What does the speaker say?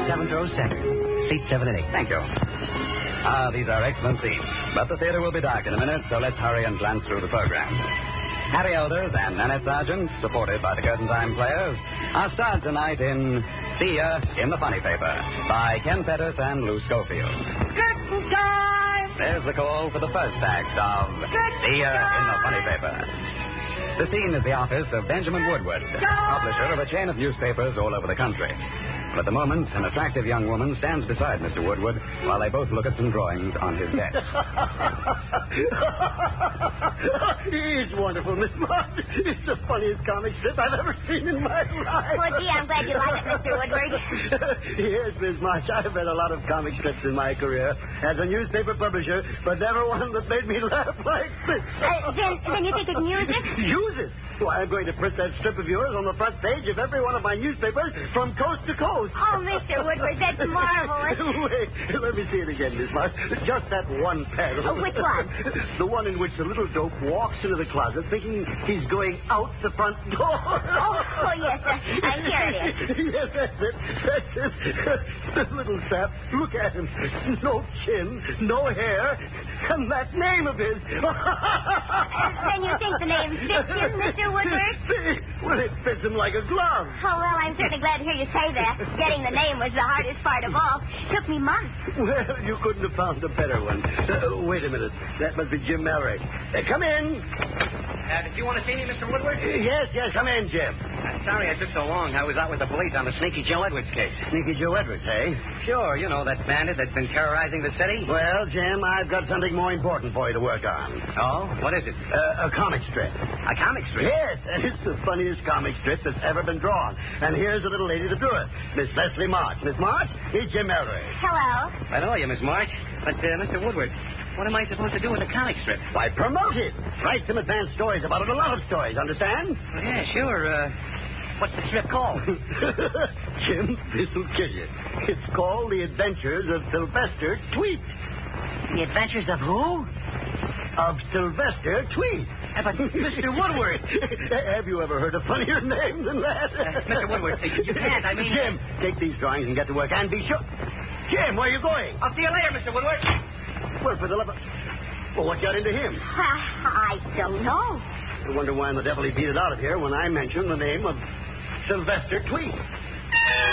7th row center. Seat 7 and 8. Thank you. These are excellent seats. But the theater will be dark in a minute, so let's hurry and glance through the program. Harry Elders and Nanette Sargent, supported by the Curtain Time Players, are starred tonight in Thea in the Funny Paper by Ken Pettis and Lou Schofield. Curtain time! There's the call for the first act of Thea in the Funny Paper. The scene is the office of Benjamin Woodward, publisher of a chain of newspapers all over the country. But at the moment, an attractive young woman stands beside Mr. Woodward while they both look at some drawings on his desk. It's wonderful, Miss March. It's the funniest comic strip I've ever seen in my life. Well, gee, I'm glad you like it, Mr. Woodward. Yes, Miss March, I've read a lot of comic strips in my career as a newspaper publisher, but never one that made me laugh like this. Then you think you can use it? Use it? Why, I'm going to print that strip of yours on the front page of every one of my newspapers from coast to coast. Oh, Mr. Woodward, that's marvelous. Wait, let me see it again, Miss March. Just that one panel. Oh, which one? The one in which the little dope walks into the closet thinking he's going out the front door. Oh yes, here it is. Yes, that's it. That's it. The little sap, look at him. No chin, no hair, and that name of his. Then you think the name fits him, Mr. Woodward? Well, it fits him like a glove. Oh, well, I'm certainly glad to hear you say that. Getting the name was the hardest part of all. Took me months. Well, you couldn't have found a better one. Wait a minute. That must be Jim Mallory. Come in. Did you want to see me, Mr. Woodward? Yes, come in, Jim. Sorry I took so long. I was out with the police on the Sneaky Joe Edwards case. Sneaky Joe Edwards, eh? Sure, you know that bandit that's been terrorizing the city. Well, Jim, I've got something more important for you to work on. Oh? What is it? A comic strip. A comic strip? Yes, and it's the funniest comic strip that's ever been drawn. And here's the little lady to do it, Miss Leslie March. Miss March, meet Jim Mallory. Hello. I know you, Miss March. But, Mr. Woodward, what am I supposed to do with a comic strip? Why, promote it. Write some advanced stories about it, a lot of stories, understand? Well, yeah, sure. What's the strip called? Jim, this'll kill you. It's called The Adventures of Sylvester Tweet. The Adventures of who? Of Sylvester Tweet. But Mr. Woodward. Have you ever heard a funnier name than that? Mr. Woodward, you can't. I mean... Jim, take these drawings and get to work. And be sure... Jim, where are you going? I'll see you later, Mr. Woodward. Well, for the love of... Well, what got into him? I don't know. I wonder why in the devil he beat it out of here when I mentioned the name of Sylvester Tweet.